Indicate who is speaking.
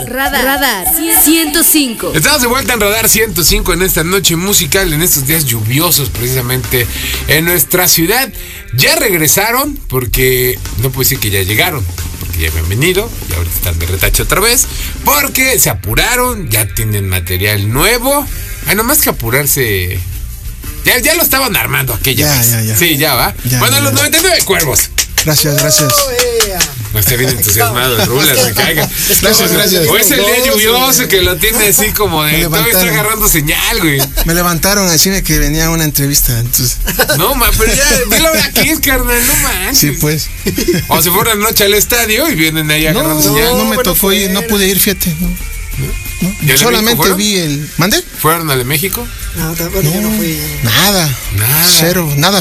Speaker 1: Radar 105.
Speaker 2: Estamos de vuelta en Radar 105 en esta noche musical, en estos días lluviosos precisamente en nuestra ciudad. Ya regresaron, porque no puedo decir que ya llegaron, porque ya habían venido y ahorita están de retache otra vez, porque se apuraron, ya tienen material nuevo. Ay, nomás que apurarse. Ya lo estaban armando aquella vez.
Speaker 3: Ya.
Speaker 2: Sí, ya va. Bueno, los 99 Cuervos.
Speaker 3: Gracias.
Speaker 2: No esté bien entusiasmado, Rulas, me caiga.
Speaker 3: Gracias.
Speaker 2: O es el día lluvioso que lo tiene así como de. Todavía está agarrando señal, güey.
Speaker 3: Me levantaron a decirme que venía a una entrevista. Entonces...
Speaker 2: No, pero ya, dilo aquí, carnal, no manches.
Speaker 3: Sí, pues.
Speaker 2: O se fueron anoche al estadio y vienen ahí agarrando señal.
Speaker 3: No me tocó ir, no pude ir, fíjate. No. Solamente vi el. ¿Mande?
Speaker 2: ¿Fueron al de México?
Speaker 4: No, yo no fui.
Speaker 3: Nada. Cero. Nada